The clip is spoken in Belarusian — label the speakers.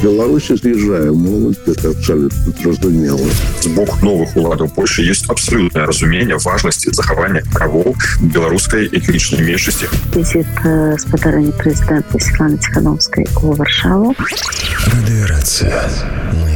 Speaker 1: Беларусі з'язджае моладзь, гэта абсалютна зразумела.
Speaker 2: З боку новых уладаў Польшчы ёсць абсалютнае разуменне важнасці захавання правоў беларускай этнічнай меншасці.
Speaker 3: Візіт спадарэння прэзідэнта Светланы Ціхановскай у Варшаву.
Speaker 4: Радыёрацыя. Мы